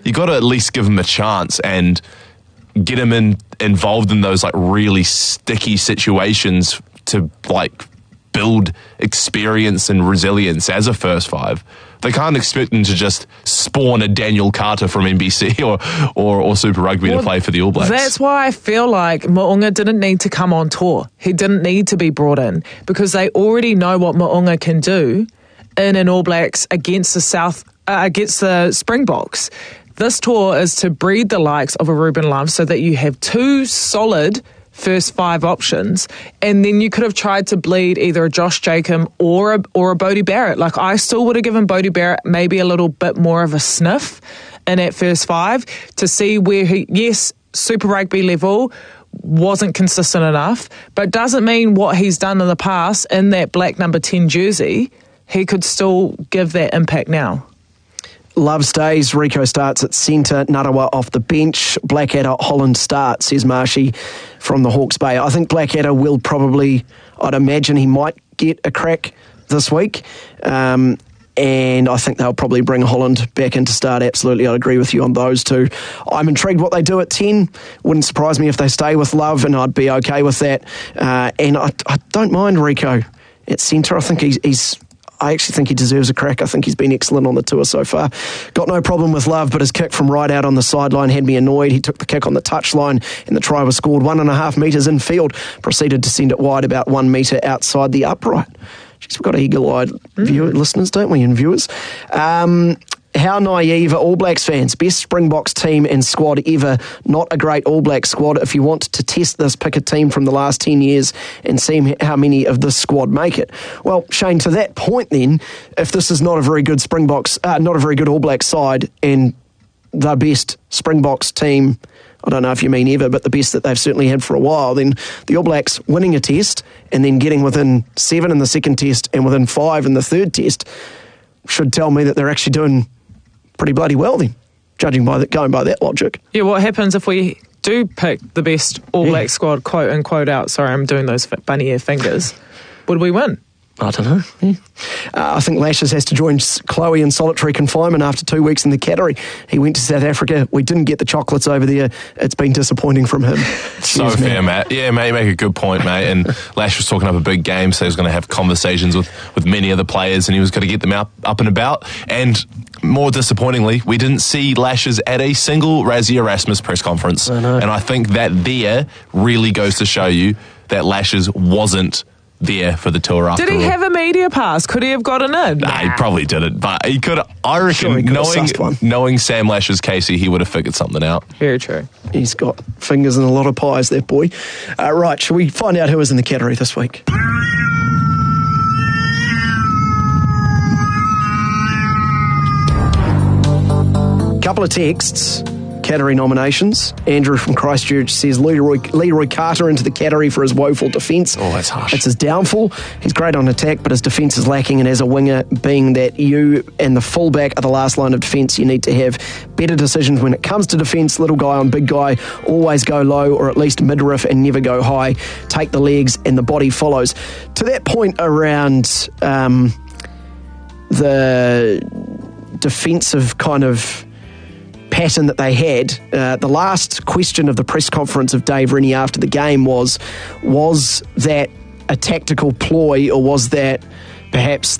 you got to at least give him a chance and get him involved in those like really sticky situations to like build experience and resilience as a first five. They can't expect him to just spawn a Daniel Carter from NBC or Super Rugby to play for the All Blacks. That's why I feel like Mo'unga didn't need to come on tour. He didn't need to be brought in because they already know what Mo'unga can do in an All Blacks against the Springboks. This tour is to breed the likes of a Ruben Love so that you have two solid first five options, and then you could have tried to bleed either a Josh Jacob or a Bodie Barrett. Like, I still would have given Bodie Barrett maybe a little bit more of a sniff in that first five to see where he, yes, Super Rugby level wasn't consistent enough, but doesn't mean what he's done in the past in that black number 10 jersey, he could still give that impact now. Love stays. Rico starts at centre. Narawa off the bench. Blackadder, Holland starts, says Marshy from the Hawke's Bay. I think Blackadder will probably, I'd imagine he might get a crack this week. And I think they'll probably bring Holland back in to start. Absolutely, I'd agree with you on those two. I'm intrigued what they do at 10. Wouldn't surprise me if they stay with Love, and I'd be okay with that. And I don't mind Rico at centre. I think I actually think he deserves a crack. I think he's been excellent on the tour so far. Got no problem with Love, but his kick from right out on the sideline had me annoyed. He took the kick on the touchline and the try was scored 1.5 metres in field. Proceeded to send it wide about 1 metre outside the upright. Jeez, we've got eagle-eyed listeners, don't we, and viewers? How naive are All Blacks fans? Best Springboks team and squad ever. Not a great All Blacks squad. If you want to test this, pick a team from the last 10 years and see how many of this squad make it. Well, Shane, to that point then, if this is not a very good Springboks, not a very good All Blacks side and the best Springboks team, I don't know if you mean ever, but the best that they've certainly had for a while, then the All Blacks winning a test and then getting within 7 in the second test and within 5 in the third test should tell me that they're actually doing pretty bloody well then, judging by going by that logic. Yeah, what happens if we do pick the best All Black squad, quote and quote out, sorry, I'm doing those bunny ear fingers, would we win? I don't know. Yeah. I think Lashes has to join Chloe in solitary confinement after 2 weeks in the Cattery. He went to South Africa. We didn't get the chocolates over there. It's been disappointing from him. So fair, Matt. Yeah, mate, you make a good point, mate. And Lash was talking up a big game, so he was going to have conversations with many of the players, and he was going to get them up and about. And more disappointingly, we didn't see Lashes at a single Razzie Erasmus press conference. And I think that there really goes to show you that Lashes wasn't there for the tour after all. Did he have a media pass? Could he have gotten in? Nah, he probably didn't, but he could. I reckon, knowing Sam Lash's Casey, he would have figured something out. Very true. He's got fingers in a lot of pies, that boy. Right, shall we find out who is in the Cattery this week? Couple of texts. Cattery nominations. Andrew from Christchurch says Leroy Carter into the Cattery for his woeful defence. Oh, that's harsh. It's his downfall. He's great on attack, but his defence is lacking, and as a winger, being that you and the fullback are the last line of defence, you need to have better decisions when it comes to defence. Little guy on big guy, always go low or at least midriff and never go high. Take the legs and the body follows. To that point around the defensive kind of pattern that they had, the last question of the press conference of Dave Rennie after the game was that a tactical ploy, or was that perhaps